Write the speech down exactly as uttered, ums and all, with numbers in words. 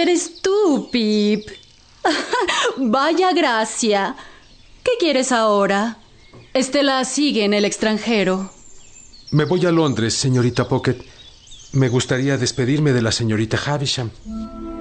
eres tú, Pip. Vaya gracia. ¿Qué quieres ahora? Estela sigue en el extranjero. Me voy a Londres, señorita Pocket. Me gustaría despedirme de la señorita Havisham.